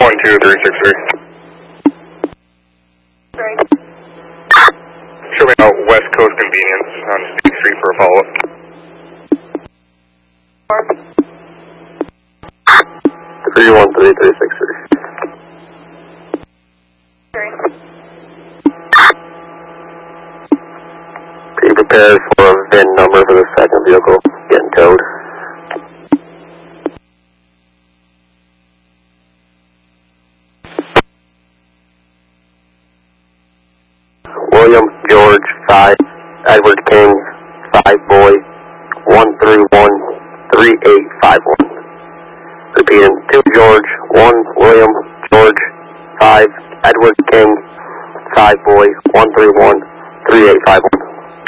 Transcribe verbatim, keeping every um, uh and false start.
one two three six three. Sorry. Show me out West Coast Convenience on State Street for a follow-up. three one three three six three. Sorry. Be prepared for a V I N number for the second vehicle getting towed. William George five, Edward King five boy one three one three eight five one. Repeating, two George one William George five Edward King five boy one three one three eight five one.